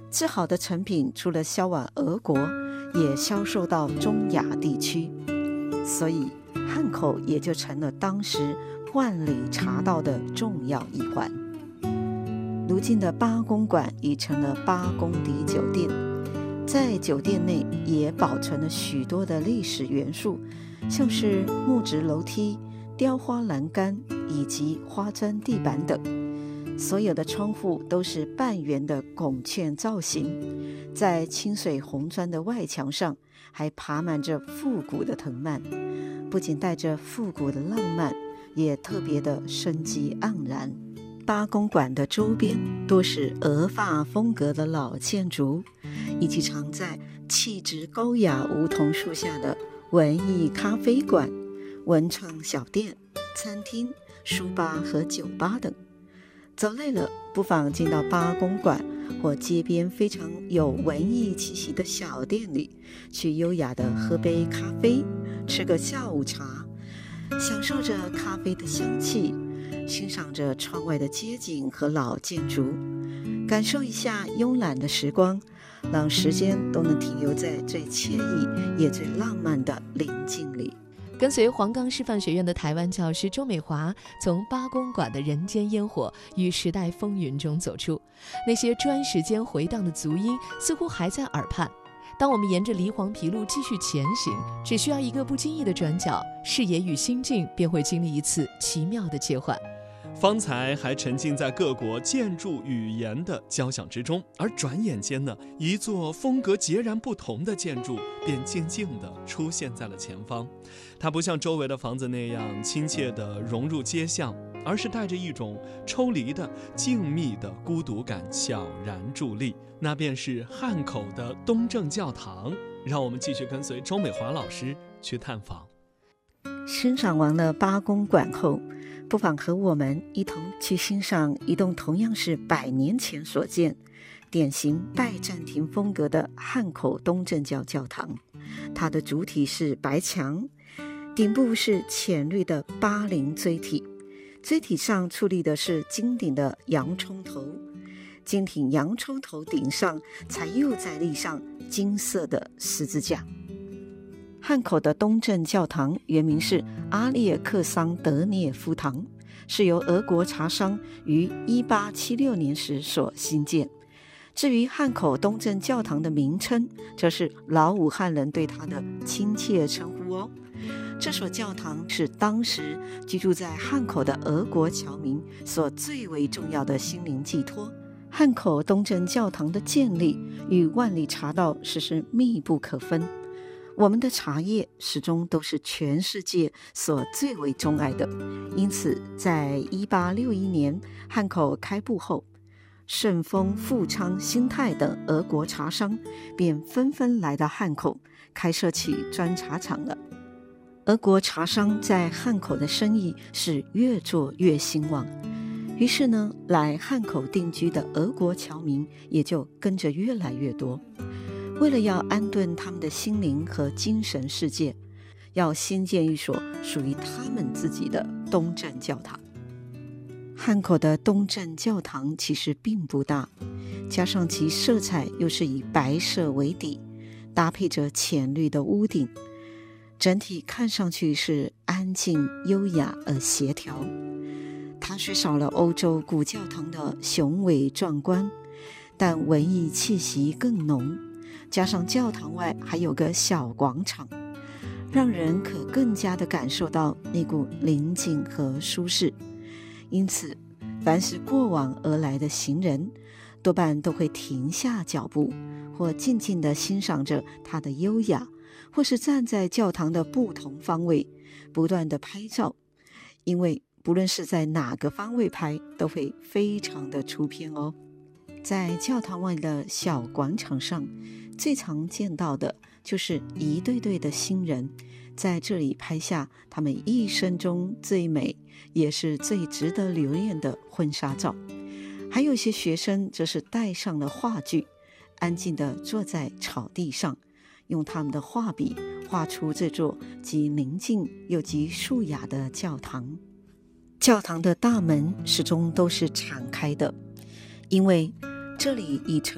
制好的成品除了销往俄国，也销售到中亚地区，所以汉口也就成了当时万里茶道的重要一环。如今的八公馆已成了八公邸酒店，在酒店内也保存了许多的历史元素，像是木质楼梯、雕花栏杆以及花砖地板等。所有的窗户都是半圆的拱券造型，在清水红砖的外墙上还爬满着复古的藤蔓，不仅带着复古的浪漫，也特别的生机盎然。八公馆的周边多是俄法风格的老建筑，以及藏在气质高雅梧桐树下的文艺咖啡馆、文创小店、餐厅、书吧和酒吧等。走累了，不妨进到八公馆或街边非常有文艺气息的小店里，去优雅的喝杯咖啡，吃个下午茶，享受着咖啡的香气，欣赏着窗外的街景和老建筑，感受一下慵懒的时光，让时间都能停留在最惬意也最浪漫的宁静里。 跟随黄冈师范学院的台湾教师周美华，从八公馆的人间烟火与时代风云中走出，那些砖石间回荡的足音似乎还在耳畔。当我们沿着梨黄皮路继续前行，只需要一个不经意的转角，视野与心境便会经历一次奇妙的切换。 方才还沉浸在各国建筑语言的交响之中，而转眼间呢，一座风格截然不同的建筑便静静地出现在了前方。它不像周围的房子那样亲切地融入街巷，而是带着一种抽离的静谧的孤独感悄然伫立。那便是汉口的东正教堂，让我们继续跟随周美华老师去探访。 欣赏完了八公馆后，不妨和我们一同去欣赏一栋同样是100年前所建、典型拜占庭风格的汉口东正教教堂。它的主体是白墙，顶部是浅绿的巴林锥体，锥体上矗立的是金顶的洋葱头，金顶洋葱头顶上才又再立上金色的十字架。汉口的东正教堂原名是阿列克桑德涅夫堂，是由俄国茶商于1876年时所兴建。至于汉口东正教堂的名称，则是老武汉人对它的亲切称呼哦。这所教堂是当时居住在汉口的俄国侨民所最为重要的心灵寄托。汉口东正教堂的建立与万里茶道是密不可分。我们的茶叶始终都是全世界所最为钟爱的，因此在1861年汉口开埠后，顺丰、富昌、新泰等俄国茶商便纷纷来到汉口开设起砖茶厂了。俄国茶商在汉口的生意是越做越兴旺，于是呢，来汉口定居的俄国侨民也就跟着越来越多。为了要安顿他们的心灵和精神世界，要新建一所属于他们自己的东正教堂。汉口的东正教堂其实并不大，加上其色彩又是以白色为底，搭配着浅绿的屋顶，整体看上去是安静、优雅而协调。它虽少了欧洲古教堂的雄伟壮观，但文艺气息更浓。加上教堂外还有个小广场，让人可更加的感受到那股宁静和舒适。因此，凡是过往而来的行人，多半都会停下脚步，或静静地欣赏着它的优雅，或是站在教堂的不同方位，不断地拍照。因为不论是在哪个方位拍，都会非常的出片哦。在教堂外的小广场上，最常见到的就是一对对的新人，在这里拍下他们一生中最美也是最值得留念的婚纱照。还有些学生则是带上了画具，安静地坐在草地上，用他们的画笔画出这座既宁静又极素雅的教堂。教堂的大门始终都是敞开的，因为这里已成